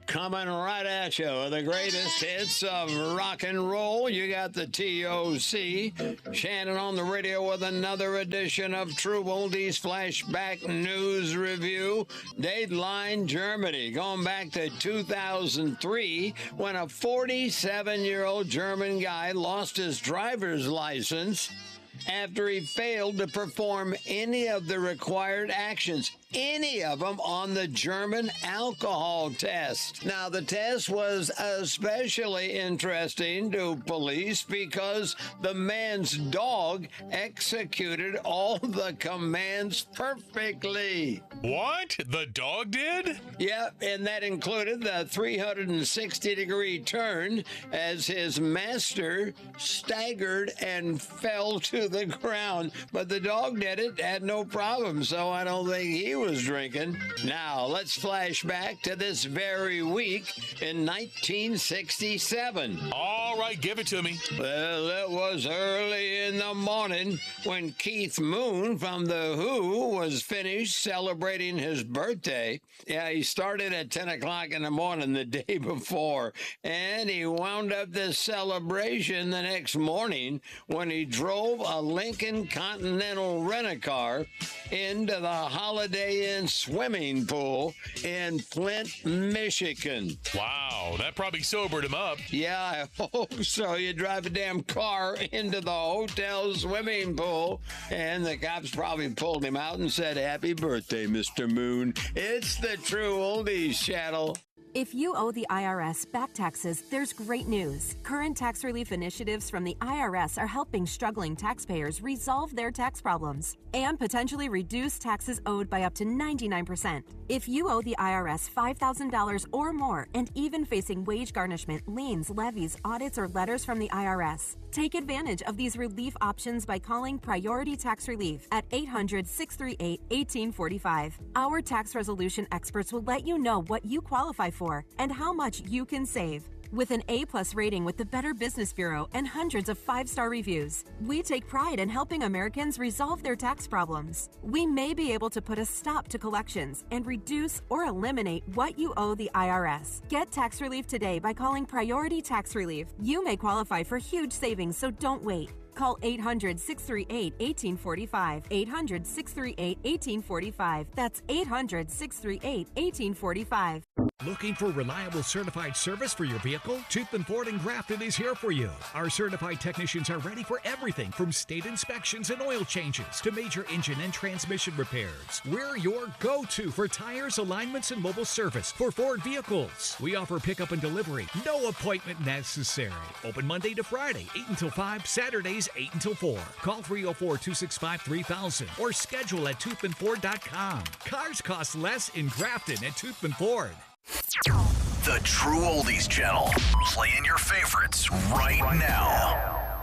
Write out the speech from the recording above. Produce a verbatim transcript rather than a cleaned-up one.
Coming right at you with the greatest hits of rock and roll. You got the T O C. Shannon on the radio with another edition of True Oldies Flashback News Review. Dateline Germany, going back to two thousand three, when a forty-seven-year-old German guy lost his driver's license after he failed to perform any of the required actions, any of them, on the German alcohol test. Now, the test was especially interesting to police because the man's dog executed all the commands perfectly. What? The dog did? Yep, and that included the three hundred sixty degree turn as his master staggered and fell to the ground. But the dog did it, had no problem, so I don't think he was drinking. Now, let's flash back to this very week in nineteen sixty-seven. All right, give it to me. Well, it was early in the morning when Keith Moon from The Who was finished celebrating his birthday. Yeah, he started at ten o'clock in the morning the day before, and he wound up this celebration the next morning when he drove a Lincoln Continental rent-a-car into the Holiday Inn swimming pool in Flint, Michigan. Wow, that probably sobered him up. Yeah, I hope so. You drive a damn car into the hotel swimming pool, and the cops probably pulled him out and said, "Happy birthday, Mister Moon." It's the True Oldies channel. If you owe the I R S back taxes, there's great news. Current tax relief initiatives from the I R S are helping struggling taxpayers resolve their tax problems and potentially reduce taxes owed by up to ninety-nine percent. If you owe the I R S five thousand dollars or more and even facing wage garnishment, liens, levies, audits, or letters from the I R S, take advantage of these relief options by calling Priority Tax Relief at eight hundred, six three eight, one eight four five. Our tax resolution experts will let you know what you qualify for and how much you can save. With an A-plus rating with the Better Business Bureau and hundreds of five-star reviews, we take pride in helping Americans resolve their tax problems. We may be able to put a stop to collections and reduce or eliminate what you owe the I R S. Get tax relief today by calling Priority Tax Relief. You may qualify for huge savings, so don't wait. Call eight hundred, six three eight, one eight four five. eight hundred, six three eight, one eight four five. That's eight hundred, six three eight, one eight four five. Looking for reliable certified service for your vehicle? Tooth and Ford in Grafton is here for you. Our certified technicians are ready for everything from state inspections and oil changes to major engine and transmission repairs. We're your go-to for tires, alignments, and mobile service for Ford vehicles. We offer pickup and delivery. No appointment necessary. Open Monday to Friday, eight until five, Saturdays, eight until four. Call three oh four, two six five, three thousand or schedule at tooth and ford dot com. Cars cost less in Grafton at Tooth and Ford. The True Oldies channel. Playing your favorites right now.